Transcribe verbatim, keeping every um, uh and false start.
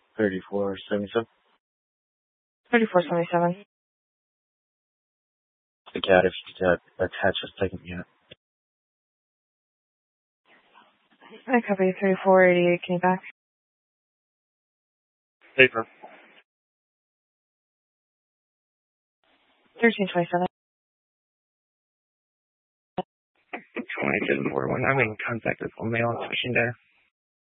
thirty-four seventy-seven. thirty-four seventy-seven. The cat, if you could uh, attach a second unit. I copy thirty-four eighty-eight. Can you back? Paper. thirteen twenty-seven. twenty-seven forty-one. I'm in contact with one male on station there.